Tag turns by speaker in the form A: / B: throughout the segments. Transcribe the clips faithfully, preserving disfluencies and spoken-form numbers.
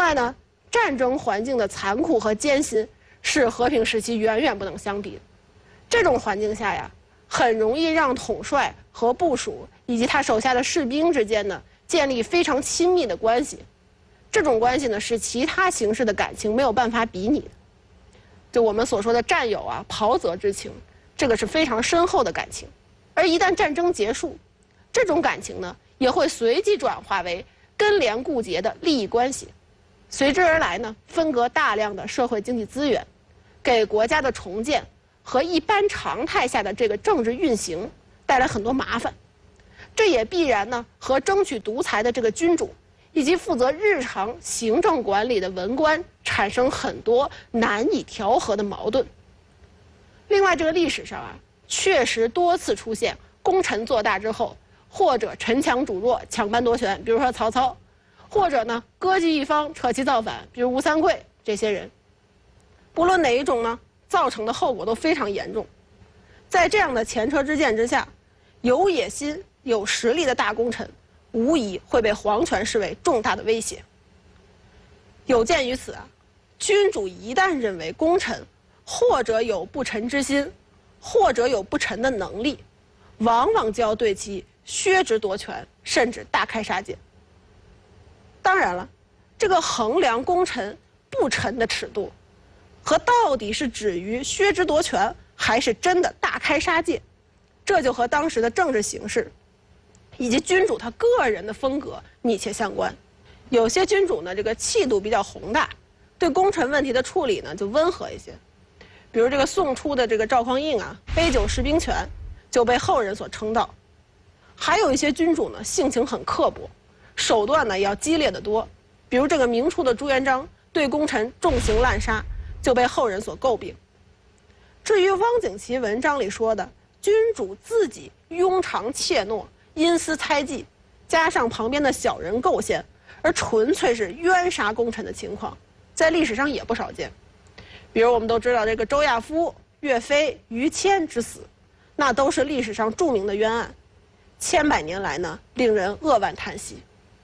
A: 外呢，战争环境的残酷和艰辛是和平时期远远不能相比的。这种环境下呀，很容易让统帅和部属以及他手下的士兵之间呢建立非常亲密的关系。这种关系呢，是其他形式的感情没有办法比拟的。就我们所说的战友啊、袍泽之情，这个是非常深厚的感情。而一旦战争结束，这种感情呢，也会随即转化为根连固结的利益关系，随之而来呢，分割大量的社会经济资源，给国家的重建和一般常态下的这个政治运行带来很多麻烦。这也必然呢，和争取独裁的这个君主以及负责日常行政管理的文官产生很多难以调和的矛盾。另外，这个历史上啊，确实多次出现功臣做大之后，或者陈强主弱、抢班夺权，比如说曹操，或者呢割据一方、扯旗造反，比如吴三桂这些人。不论哪一种呢，造成的后果都非常严重。在这样的前车之鉴之下，有野心、有实力的大功臣，无疑会被皇权视为重大的威胁。有鉴于此啊，君主一旦认为功臣或者有不臣之心，或者有不臣的能力，往往就要对其削职夺权，甚至大开杀戒。当然了，这个衡量功臣不臣的尺度，和到底是止于削职夺权，还是真的大开杀戒，这就和当时的政治形势以及君主他个人的风格密切相关。有些君主呢，这个气度比较宏大，对功臣问题的处理呢就温和一些。比如这个宋初的这个赵匡胤啊，杯酒释兵权就被后人所称道。还有一些君主呢，性情很刻薄，手段呢也要激烈得多。比如这个明初的朱元璋对功臣重刑滥杀，就被后人所诟病。至于汪景祺文章里说的君主自己庸常怯懦、阴私猜忌，加上旁边的小人构陷，而纯粹是冤杀功臣的情况，在历史上也不少见。比如我们都知道这个周亚夫、岳飞、于谦之死，那都是历史上著名的冤案，千百年来呢，令人扼腕叹息。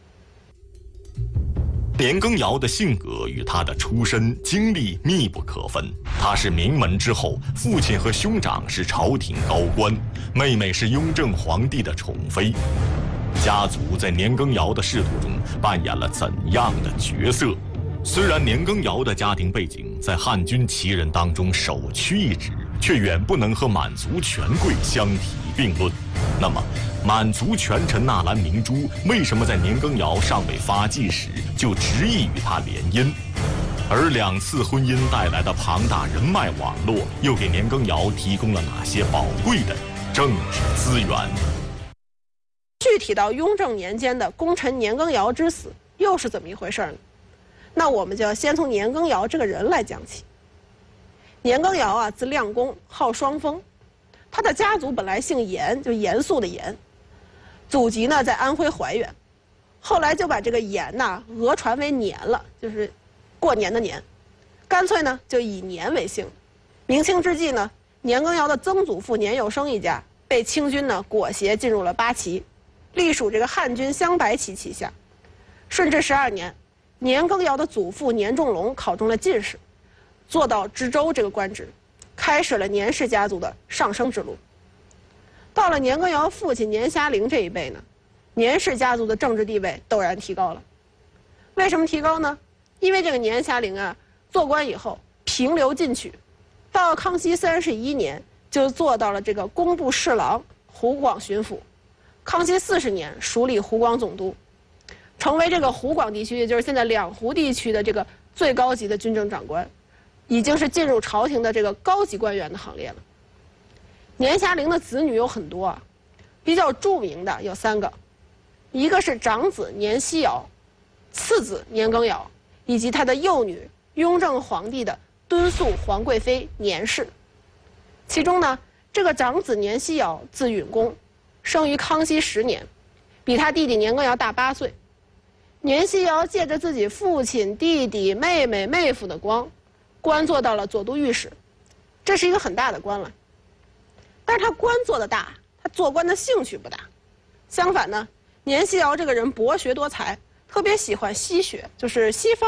B: 年羹尧的性格与他的出身经历密不可分。他是名门之后，父亲和兄长是朝廷高官，妹妹是雍正皇帝的宠妃。家族在年羹尧的仕途中扮演了怎样的角色？虽然年羹尧的家庭背景在汉军旗人当中首屈一指，却远不能和满族权贵相提并论。那么，满族权臣纳兰明珠为什么在年羹尧尚未发迹时就执意与他联姻？而两次婚姻带来的庞大人脉网络，又给年羹尧提供了哪些宝贵的政治资源？
A: 具体到雍正年间的功臣年羹尧之死，又是怎么一回事呢？那我们就要先从年羹尧这个人来讲起。年羹尧啊，字亮公，号双峰。他的家族本来姓严，就严肃的严，祖籍呢在安徽怀远，后来就把这个严呐讹传为年了，就是过年的年，干脆呢就以年为姓。明清之际呢，年羹尧的曾祖父年有生一家被清军呢裹挟进入了八旗，隶属这个汉军镶白旗旗下。顺治十二年，年羹尧的祖父年仲龙考中了进士，做到知州这个官职，开始了年氏家族的上升之路。到了年羹尧父亲年虾龄这一辈呢，年氏家族的政治地位陡然提高了。为什么提高呢？因为这个年虾龄啊，做官以后平流进取，到康熙三十一年就做到了这个工部侍郎、湖广巡抚。康熙四十年署理湖广总督，成为这个湖广地区，也就是现在两湖地区的这个最高级的军政长官，已经是进入朝廷的这个高级官员的行列了。年虾龄的子女有很多啊，比较著名的有三个，一个是长子年希尧，次子年羹尧，以及他的幼女雍正皇帝的敦肃皇贵妃年氏。其中呢，这个长子年希尧字允恭，生于康熙十年，比他弟弟年羹尧大八岁。年希尧借着自己父亲、弟弟、妹妹、妹夫的光，官做到了左都御史，这是一个很大的官了。但是他官做得大，他做官的兴趣不大。相反呢，年希尧这个人博学多才，特别喜欢西学，就是西方